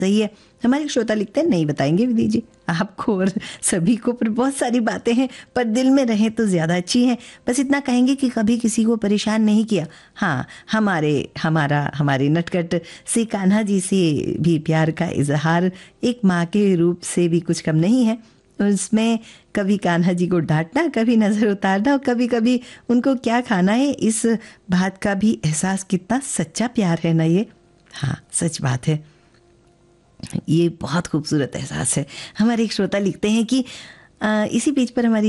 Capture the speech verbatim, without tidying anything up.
सही है। हमारे श्रोता लिखते हैं, नहीं बताएंगे विधि जी आपको और सभी को, पर बहुत सारी बातें हैं पर दिल में रहें तो ज़्यादा अच्छी हैं। बस इतना कहेंगे कि कभी किसी को परेशान नहीं किया। हाँ, हमारे हमारा हमारे नटखट से कान्हा जी से भी प्यार का इजहार एक माँ के रूप से भी कुछ कम नहीं है। उसमें कभी कान्हा जी को डांटना, कभी नज़र उतारना और कभी कभी उनको क्या खाना है, इस बात का भी एहसास। कितना सच्चा प्यार है ना ये। हाँ, सच बात है, ये बहुत खूबसूरत एहसास है। हमारे एक श्रोता लिखते हैं कि आ, इसी पेज पर हमारी